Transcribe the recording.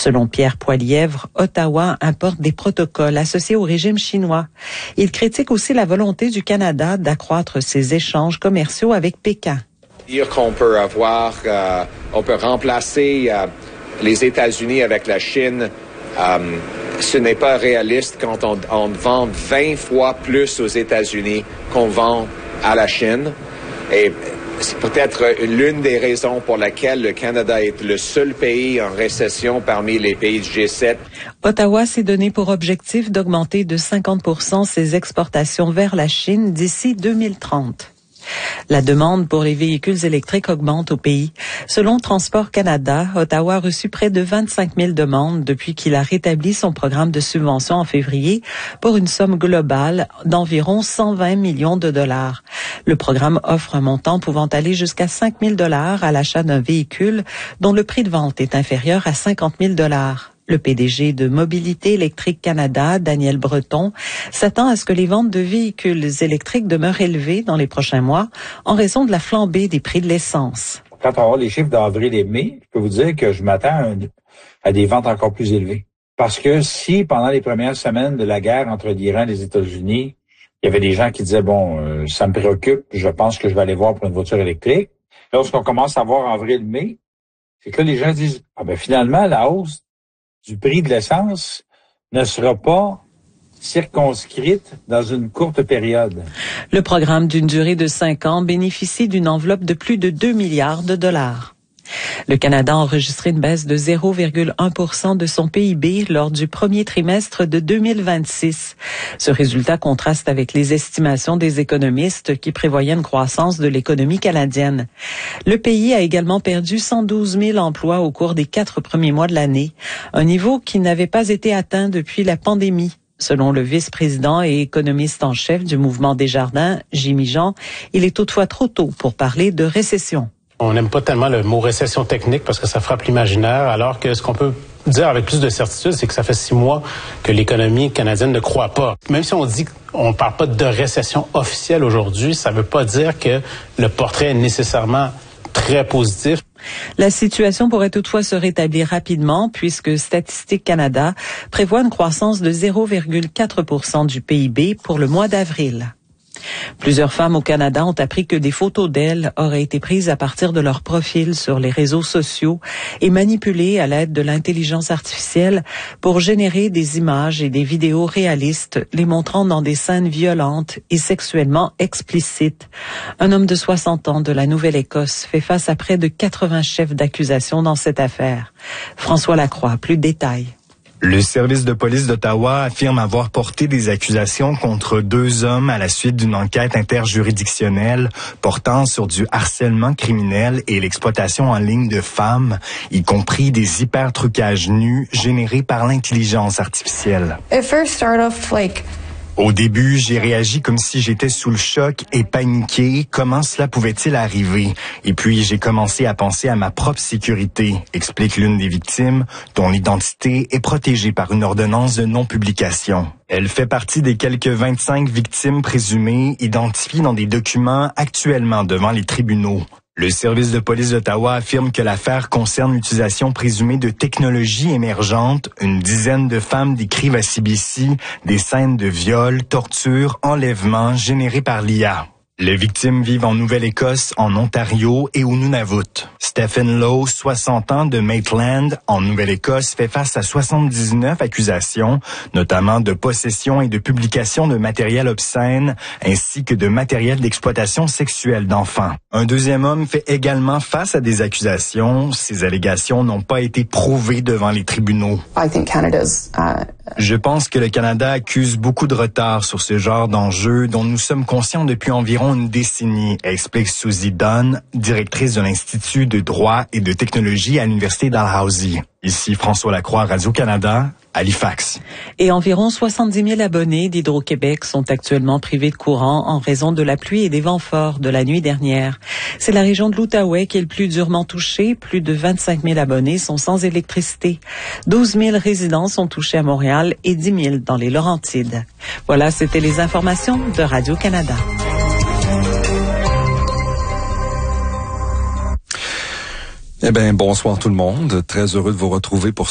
Selon Pierre Poilièvre, Ottawa importe des protocoles associés au régime chinois. Il critique aussi la volonté du Canada d'accroître ses échanges commerciaux avec Pékin. Dire qu'on peut on peut remplacer les États-Unis avec la Chine, ce n'est pas réaliste quand on vend 20 fois plus aux États-Unis qu'on vend à la Chine. Et c'est peut-être l'une des raisons pour laquelle le Canada est le seul pays en récession parmi les pays du G7. Ottawa s'est donné pour objectif d'augmenter de 50% ses exportations vers la Chine d'ici 2030. La demande pour les véhicules électriques augmente au pays. Selon Transport Canada, Ottawa a reçu près de 25 000 demandes depuis qu'il a rétabli son programme de subvention en février pour une somme globale d'environ 120 millions de dollars. Le programme offre un montant pouvant aller jusqu'à 5 000 dollars à l'achat d'un véhicule dont le prix de vente est inférieur à 50 000 dollars. Le PDG de Mobilité électrique Canada, Daniel Breton, s'attend à ce que les ventes de véhicules électriques demeurent élevées dans les prochains mois en raison de la flambée des prix de l'essence. Quand on va voir les chiffres d'avril et mai, je peux vous dire que je m'attends à des ventes encore plus élevées. Parce que si, pendant les premières semaines de la guerre entre l'Iran et les États-Unis, il y avait des gens qui disaient, ça me préoccupe, je pense que je vais aller voir pour une voiture électrique. Lorsqu'on commence à voir avril-mai, c'est que là, les gens disent, finalement, la hausse du prix de l'essence ne sera pas circonscrite dans une courte période. Le programme d'une durée de 5 ans bénéficie d'une enveloppe de plus de 2 milliards de dollars. Le Canada a enregistré une baisse de 0,1% de son PIB lors du premier trimestre de 2026. Ce résultat contraste avec les estimations des économistes qui prévoyaient une croissance de l'économie canadienne. Le pays a également perdu 112 000 emplois au cours des 4 premiers mois de l'année, un niveau qui n'avait pas été atteint depuis la pandémie. Selon le vice-président et économiste en chef du mouvement Desjardins, Jimmy Jean, il est toutefois trop tôt pour parler de récession. On n'aime pas tellement le mot récession technique parce que ça frappe l'imaginaire, alors que ce qu'on peut dire avec plus de certitude, c'est que ça fait 6 mois que l'économie canadienne ne croît pas. Même si on dit qu'on ne parle pas de récession officielle aujourd'hui, ça ne veut pas dire que le portrait est nécessairement très positif. La situation pourrait toutefois se rétablir rapidement puisque Statistique Canada prévoit une croissance de 0,4% du PIB pour le mois d'avril. Plusieurs femmes au Canada ont appris que des photos d'elles auraient été prises à partir de leur profil sur les réseaux sociaux et manipulées à l'aide de l'intelligence artificielle pour générer des images et des vidéos réalistes les montrant dans des scènes violentes et sexuellement explicites. Un homme de 60 ans de la Nouvelle-Écosse fait face à près de 80 chefs d'accusation dans cette affaire. François Lacroix, plus de détails. Le service de police d'Ottawa affirme avoir porté des accusations contre 2 hommes à la suite d'une enquête interjuridictionnelle portant sur du harcèlement criminel et l'exploitation en ligne de femmes, y compris des hypertrucages nus générés par l'intelligence artificielle. Au début, j'ai réagi comme si j'étais sous le choc et paniqué. Comment cela pouvait-il arriver? Et puis, j'ai commencé à penser à ma propre sécurité, explique l'une des victimes, dont l'identité est protégée par une ordonnance de non-publication. Elle fait partie des quelques 25 victimes présumées identifiées dans des documents actuellement devant les tribunaux. Le service de police d'Ottawa affirme que l'affaire concerne l'utilisation présumée de technologies émergentes. Une dizaine de femmes décrivent à CBC des scènes de viol, torture, enlèvement générées par l'IA. Les victimes vivent en Nouvelle-Écosse, en Ontario et au Nunavut. Stephen Lowe, 60 ans, de Maitland, en Nouvelle-Écosse, fait face à 79 accusations, notamment de possession et de publication de matériel obscène, ainsi que de matériel d'exploitation sexuelle d'enfants. Un deuxième homme fait également face à des accusations. Ces allégations n'ont pas été prouvées devant les tribunaux. Je pense que le Canada accuse beaucoup de retard sur ce genre d'enjeux dont nous sommes conscients depuis environ une décennie, explique Susie Dunn, directrice de l'Institut de droit et de technologie à l'Université Dalhousie. Ici François Lacroix, Radio-Canada, Halifax. Et environ 70 000 abonnés d'Hydro-Québec sont actuellement privés de courant en raison de la pluie et des vents forts de la nuit dernière. C'est la région de l'Outaouais qui est le plus durement touchée. Plus de 25 000 abonnés sont sans électricité. 12 000 résidents sont touchés à Montréal et 10 000 dans les Laurentides. Voilà, c'était les informations de Radio-Canada. Eh bien, bonsoir tout le monde. Très heureux de vous retrouver pour